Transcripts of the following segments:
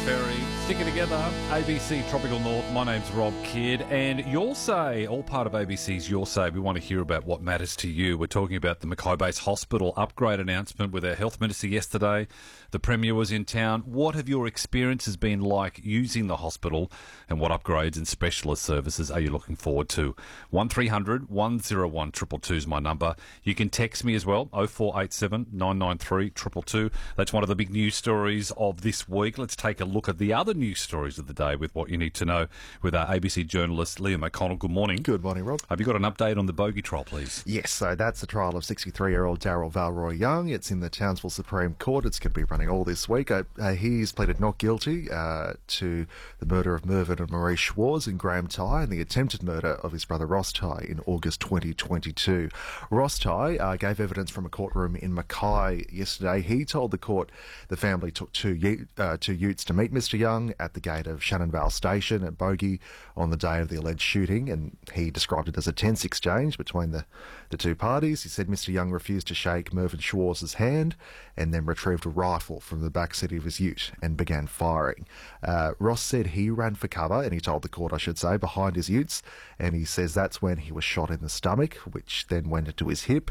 Ferry, sticking together, ABC Tropical North. My name's Rob Kidd, and Your Say, all part of ABC's Your Say. We want to hear about what matters to you. We're talking about the Mackay Base Hospital upgrade announcement with our Health Minister yesterday. The Premier was in town. What have your experiences been like using the hospital, and what upgrades and specialist services are you looking forward to? 1300 101 222 is my number. You can text me as well, 0487 993 222. That's one of the big news stories of this week. Let's take a look at the other news stories of the day with what you need to know with our ABC journalist, Liam O'Connell. Good morning. Good morning, Rob. Have you got an update on the bogey trial, please? Yes, so that's the trial of 63-year-old Daryl Valroy Young. It's in the Townsville Supreme Court. It's going to be running all this week. He's pleaded not guilty to the murder of Mervyn and Marie Schwartz and Graham Tye and the attempted murder of his brother Ross Tye in August 2022. Ross Tye gave evidence from a courtroom in Mackay yesterday. He told the court the family took two utes to meet Mr Young at the gate of Shannonvale Station at Bogey on the day of the alleged shooting, and he described it as a tense exchange between the two parties. He said Mr Young refused to shake Mervyn Schwartz's hand and then retrieved a rifle from the back seat of his ute and began firing. Ross said he ran for cover, and he told the court, I should say, behind his utes, and he says that's when he was shot in the stomach, which then went into his hip.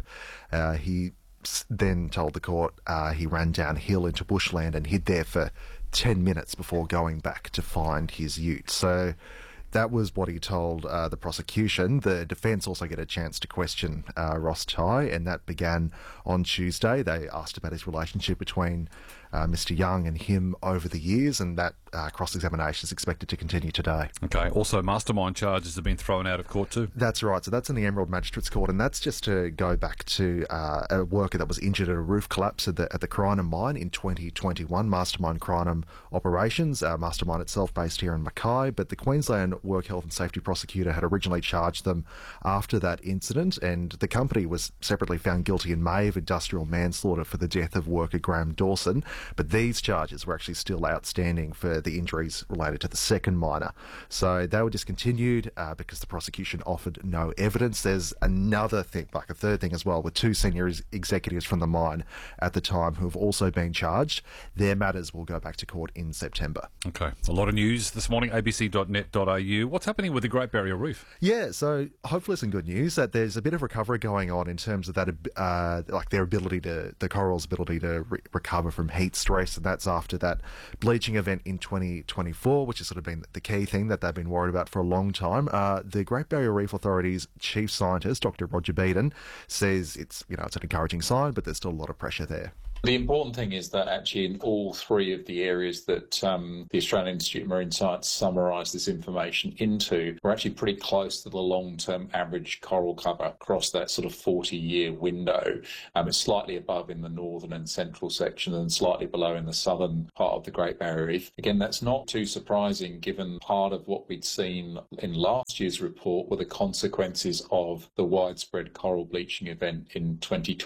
He then told the court he ran downhill into bushland and hid there for 10 minutes before going back to find his ute. So that was what he told the prosecution. The defence also get a chance to question Ross Tye, and that began on Tuesday. They asked about his relationship between Mr Young and him over the years, and that cross-examination is expected to continue today. Okay. Also, mastermind charges have been thrown out of court too. That's right. So that's in the Emerald Magistrates Court, and that's just to go back to a worker that was injured at a roof collapse at the Crinum mine in 2021. Mastermind Crinum Operations, Mastermind itself based here in Mackay, but the Queensland Work Health and Safety Prosecutor had originally charged them after that incident, and the company was separately found guilty in May of industrial manslaughter for the death of worker Graham Dawson. But these charges were actually still outstanding for the injuries related to the second miner. So they were discontinued because the prosecution offered no evidence. There's another thing, like a third thing as well, with two senior executives from the mine at the time who have also been charged. Their matters will go back to court in September. Okay. A lot of news this morning, abc.net.au. What's happening with the Great Barrier Reef? Yeah, so hopefully some good news that there's a bit of recovery going on in terms of that, like their ability to, the coral's ability to recover from heat stress, and that's after that bleaching event in 2024, which has sort of been the key thing that they've been worried about for a long time. The Great Barrier Reef Authority's chief scientist, Dr. Roger Beeden, says it's an encouraging sign, but there's still a lot of pressure there. The important thing is that actually in all three of the areas that the Australian Institute of Marine Science summarised this information into, we're actually pretty close to the long-term average coral cover across that sort of 40-year window. It's slightly above in the northern and central section and slightly below in the southern part of the Great Barrier Reef. Again, that's not too surprising given part of what we'd seen in last year's report were the consequences of the widespread coral bleaching event in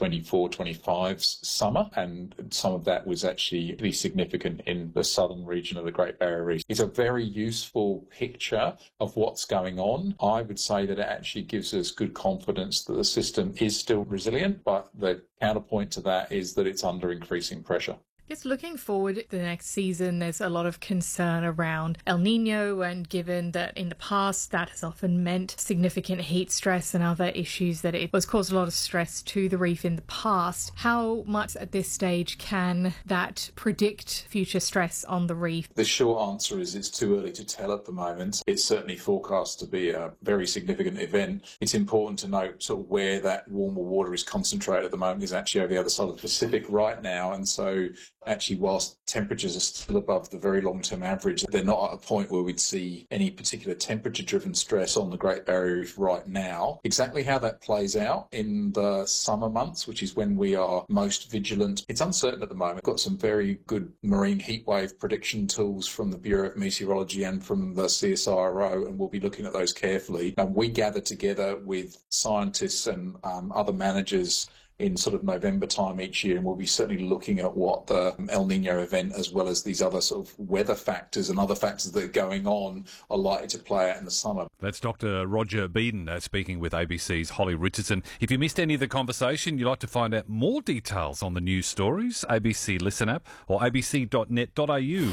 2024-25's summer. And some of that was actually really significant in the southern region of the Great Barrier Reef. It's a very useful picture of what's going on. I would say that it actually gives us good confidence that the system is still resilient, but the counterpoint to that is that it's under increasing pressure. Just looking forward to the next season, there's a lot of concern around El Nino, and given that in the past that has often meant significant heat stress and other issues, that it has caused a lot of stress to the reef in the past. How much at this stage can that predict future stress on the reef? The short answer is it's too early to tell at the moment. It's certainly forecast to be a very significant event. It's important to note sort of where that warmer water is concentrated at the moment is actually over the other side of the Pacific right now, and so actually, whilst temperatures are still above the very long-term average, they're not at a point where we'd see any particular temperature-driven stress on the Great Barrier Reef right now. Exactly how that plays out in the summer months, which is when we are most vigilant, it's uncertain at the moment. We've got some very good marine heatwave prediction tools from the Bureau of Meteorology and from the CSIRO, and we'll be looking at those carefully. And we gather together with scientists and other managers in sort of November time each year, and we'll be certainly looking at what the El Nino event, as well as these other sort of weather factors and other factors that are going on, are likely to play out in the summer. That's Dr. Roger Beeden speaking with ABC's Holly Richardson. If you missed any of the conversation, you'd like to find out more details on the news stories, ABC Listen app or abc.net.au.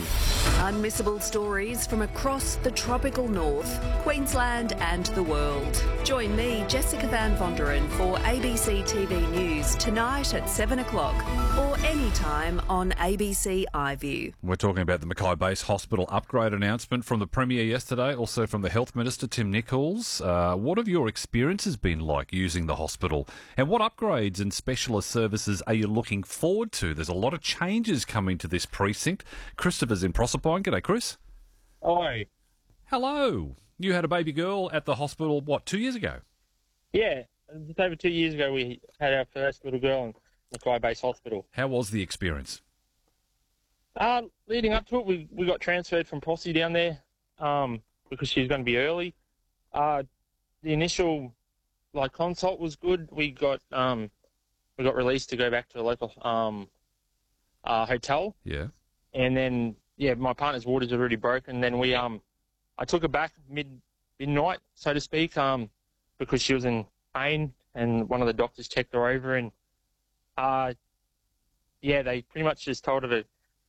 Unmissable stories from across the tropical north, Queensland and the world. Join me, Jessica Van Vonderen, for ABC TV News tonight at 7 o'clock or anytime on ABC iView. We're talking about the Mackay Base Hospital upgrade announcement from the Premier yesterday, also from the Health Minister, Tim Nichols. What have your experiences been like using the hospital? And what upgrades and specialist services are you looking forward to? There's a lot of changes coming to this precinct. Christopher's in Proserpine. G'day, Chris. Hi. Hello. You had a baby girl at the hospital, 2 years ago? Yeah, just over 2 years ago we had our first little girl in Mackay Base Hospital. How was the experience? Leading up to it, we got transferred from Posse down there because she was going to be early. The initial consult was good. We got released to go back to a local hotel. Yeah. And then my partner's waters had already broken. Then I took her back midnight, so to speak, because she was in pain, and one of the doctors checked her over, and they pretty much just told her to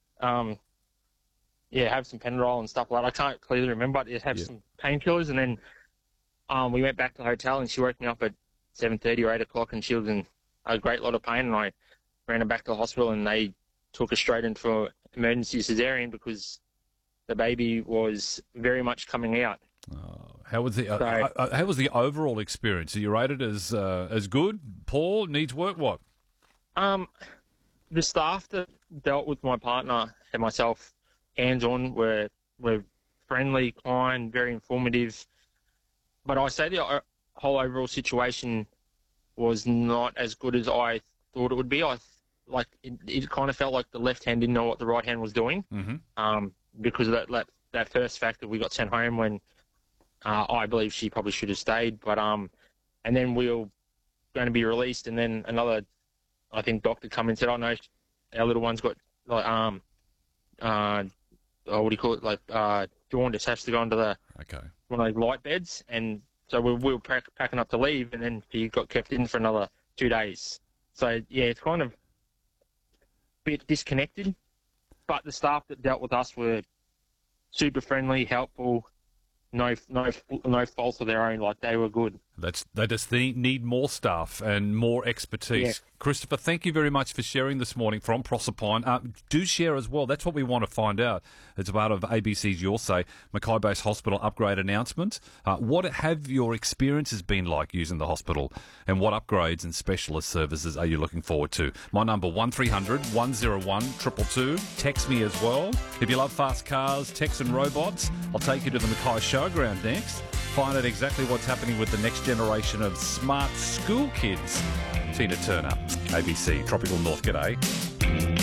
have some Panadol and stuff like that. I can't clearly remember, but have some painkillers, and then we went back to the hotel, and she woke me up at 7:30 or 8 o'clock, and she was in a great lot of pain, and I ran her back to the hospital, and they took her straight into emergency cesarean because the baby was very much coming out. How was the overall experience? Are you rated as good, poor, needs work, what? The staff that dealt with my partner and myself hands-on were friendly, kind, very informative. But I say the whole overall situation was not as good as I thought it would be. It kind of felt like the left hand didn't know what the right hand was doing, because of that first factor. We got sent home when I believe she probably should have stayed, but and then we were going to be released, and then another, I think, doctor come and said, "Oh no, our little one's got what do you call it, jaundice, has to go onto one of those light beds," and so we were packing up to leave, and then she got kept in for another 2 days. So it's kind of bit disconnected, but the staff that dealt with us were super friendly, helpful, no fault of their own. They were good. They just need more staff and more expertise. Yeah. Christopher, thank you very much for sharing this morning from Proserpine. Do share as well. That's what we want to find out. It's part of ABC's Your Say, Mackay Base Hospital upgrade announcement. What have your experiences been like using the hospital, and what upgrades and specialist services are you looking forward to? My number, 1300 101 222. Text me as well. If you love fast cars, techs and robots, I'll take you to the Mackay Showground next. Find out exactly what's happening with the next generation of smart school kids. Tina Turner, ABC Tropical North. G'day.